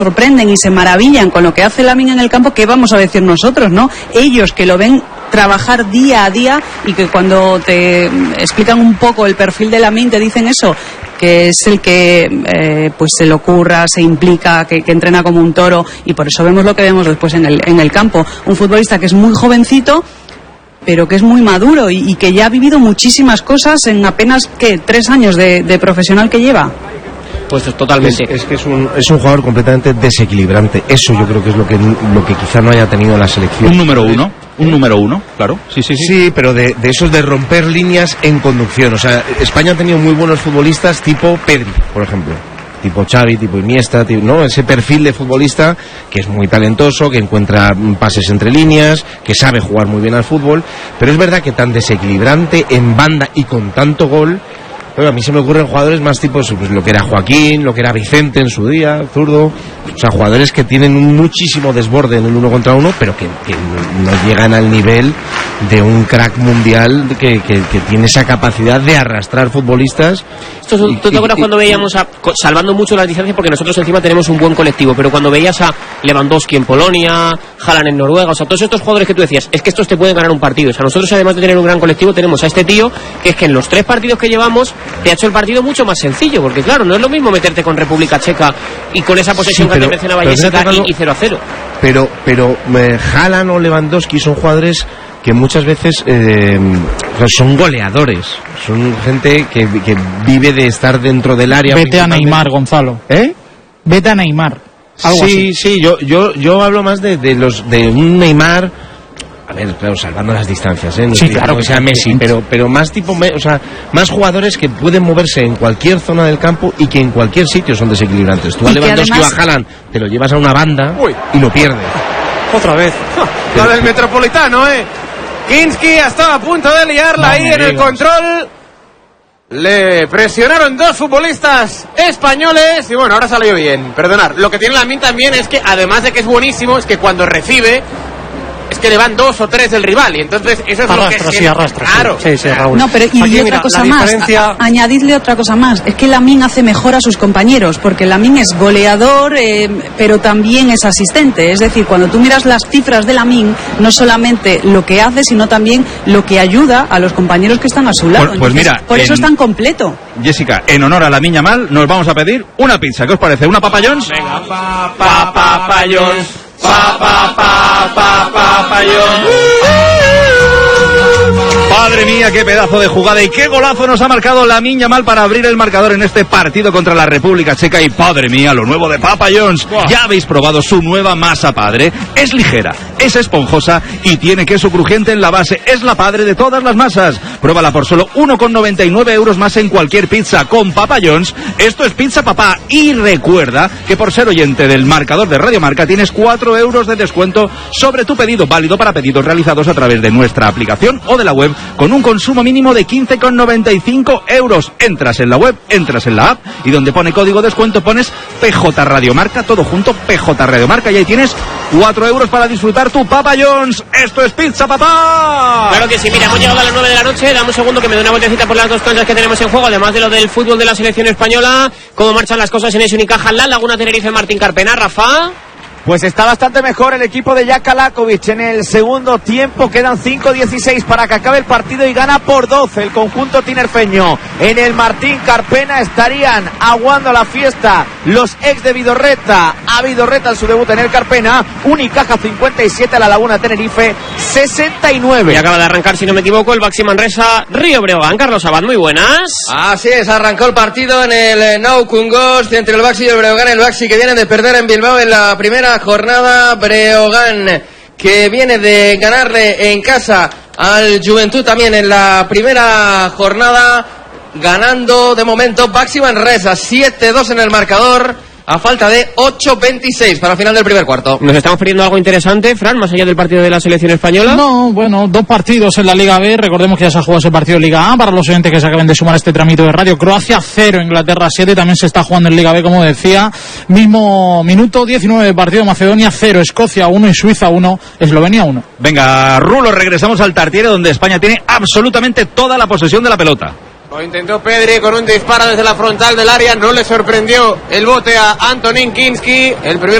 sorprenden y se maravillan con lo que hace Lamine en el campo, ¿qué vamos a decir nosotros, no? Ellos que lo ven trabajar día a día y que cuando te explican un poco el perfil de Lamine te dicen eso, que es el que pues se le ocurra, se implica, que entrena como un toro, y por eso vemos lo que vemos después en el campo. Un futbolista que es muy jovencito, pero que es muy maduro y que ya ha vivido muchísimas cosas en apenas 3 años de profesional que lleva. Pues totalmente. Es que es un jugador completamente desequilibrante. Eso yo creo que es lo que quizá no haya tenido la selección. Un número uno, claro. Sí, pero de esos de romper líneas en conducción. O sea, España ha tenido muy buenos futbolistas tipo Pedri, por ejemplo. Tipo Xavi, tipo Iniesta, ¿no? Ese perfil de futbolista que es muy talentoso, que encuentra pases entre líneas, que sabe jugar muy bien al fútbol. Pero es verdad que tan desequilibrante en banda y con tanto gol. Pero a mí se me ocurren jugadores más tipos, pues lo que era Joaquín, lo que era Vicente en su día, zurdo. O sea, jugadores que tienen muchísimo desborde en el 1 contra 1, pero que no llegan al nivel de un crack mundial que tiene esa capacidad de arrastrar futbolistas. ¿Tú te acuerdas cuando veíamos salvando mucho las distancias, porque nosotros encima tenemos un buen colectivo, pero cuando veías a Lewandowski en Polonia, Haaland en Noruega, o sea, todos estos jugadores que tú decías, es que estos te pueden ganar un partido. O sea, nosotros además de tener un gran colectivo, tenemos a este tío, que es que en los 3 partidos que llevamos te ha hecho el partido mucho más sencillo, porque claro, no es lo mismo meterte con República Checa y con esa posesión que te mencionaba Jessica y 0-0. Pero Haaland o Lewandowski son jugadores que muchas veces son goleadores, son gente que vive de estar dentro del área. Vete a Neymar, Gonzalo. Vete a Neymar. Algo así. Sí, yo hablo más de un Neymar. A ver, claro, salvando las distancias, ¿eh? No sí, claro que sea Messi, pero más tipo, o sea, más jugadores que pueden moverse en cualquier zona del campo y que en cualquier sitio son desequilibrantes. Tú a Lewandowski o a Haaland te lo llevas a una banda y lo pierdes. Otra vez. La del Metropolitano, Kinski estaba a punto de liarla ahí en el control. Le presionaron 2 futbolistas españoles y bueno, ahora salió bien. Perdonad, lo que tiene Lamine también es que además de que es buenísimo, es que cuando recibe es que le van 2 o 3 del rival y entonces eso es arrastra, lo que arrastra. Claro. Sí, Raúl. No, pero y aquí, otra cosa más, añadidle otra cosa más, es que Lamine hace mejor a sus compañeros, porque Lamine es goleador, pero también es asistente. Es decir, cuando tú miras las cifras de Lamine, no solamente lo que hace, sino también lo que ayuda a los compañeros que están a su lado. Pues mira, por eso es tan completo. Jessica, en honor a Lamine Yamal, nos vamos a pedir una pizza. ¿Qué os parece? ¿Una Papa John's? Venga, Papa John's. Papa John's. Madre mía, qué pedazo de jugada y qué golazo nos ha marcado Lamine Yamal para abrir el marcador en este partido contra la República Checa. Y padre mía, lo nuevo de Papa John's. Ya habéis probado su nueva masa padre. Es ligera, es esponjosa y tiene queso crujiente en la base. Es la padre de todas las masas. Pruébala por solo 1,99 euros más en cualquier pizza. Con Papa John's, esto es Pizza Papá. Y recuerda que por ser oyente del marcador de Radio Marca tienes 4 euros de descuento sobre tu pedido, válido para pedidos realizados a través de nuestra aplicación o de la web, con un consumo mínimo de 15,95 euros. Entras en la web, entras en la app y donde pone código descuento pones PJ Radio Marca, todo junto, PJ Radio Marca, y ahí tienes 4 euros para disfrutar tu Papa John's. Esto es Pizza Papá. Claro que sí, mira, hemos llegado a las 9 de la noche, dame un segundo que me dé una vueltecita por las 2 canchas que tenemos en juego, además de lo del fútbol de la selección española. ¿Cómo marchan las cosas en Unicaja, la Laguna Tenerife, Martín Carpena, Rafa? Pues está bastante mejor el equipo de Jaka Lakovic en el segundo tiempo. Quedan 5:16 para que acabe el partido y gana por 12 el conjunto tinerfeño. En el Martín Carpena estarían aguando la fiesta los ex de Vidorreta. A Vidorreta en su debut en el Carpena. Unicaja 57, la Laguna Tenerife 69. Y acaba de arrancar, si no me equivoco, el Baxi Manresa Río Breogán. Carlos Abad, muy buenas. Así es, arrancó el partido en el Nou Congost entre el Baxi y el Breogán. El Baxi que viene de perder en Bilbao en la primera jornada, Breogán que viene de ganarle en casa al Juventud también en la primera jornada, ganando de momento Baxi Manresa 7-2 en el marcador a falta de 8:26 para el final del primer cuarto. ¿Nos estamos perdiendo algo interesante, Fran, más allá del partido de la selección española? No, bueno, 2 partidos en la Liga B. Recordemos que ya se ha jugado ese partido de Liga A. Para los oyentes que se acaben de sumar a este tramito de radio, Croacia 0, Inglaterra 7. También se está jugando en Liga B, como decía. Mismo minuto, 19 de partido. Macedonia 0, Escocia 1 y Suiza 1, Eslovenia 1. Venga, Rulo, regresamos al Tartiere, donde España tiene absolutamente toda la posesión de la pelota. Lo intentó Pedri con un disparo desde la frontal del área, no le sorprendió el bote a Antonín Kinski. El primer